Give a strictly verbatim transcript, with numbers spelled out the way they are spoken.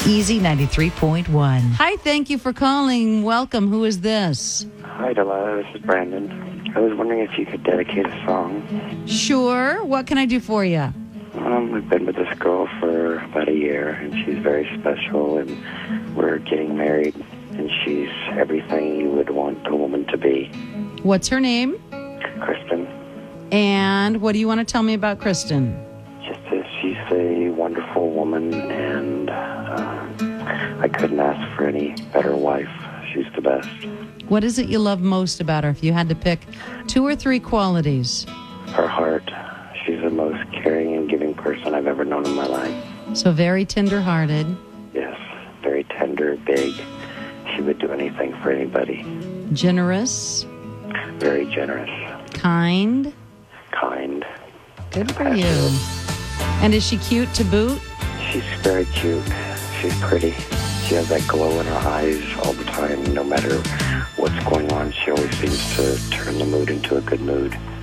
Easy ninety-three point one. Hi, thank you for calling. Welcome. Who is this? Hi, Delilah. This is Brandon. I was wondering if you could dedicate a song. Sure. What can I do for you? Um, I've been with this girl for about a year, and she's very special, and we're getting married, and she's everything you would want a woman to be. What's her name? Kristen. And what do you want to tell me about Kristen? Just that she's a wonderful woman, and uh, I couldn't ask for any better wife. She's the best. What is it you love most about her? If you had to pick two or three qualities. Her heart. She's the most caring and giving person I've ever known in my life. So very tender-hearted. Yes, very tender, big. She would do anything for anybody. Generous. Very generous. Kind. Kind. Good for you. And is she cute to boot? She's very cute. She's pretty. She has that glow in her eyes all the time. No matter what's going on, she always seems to turn the mood into a good mood.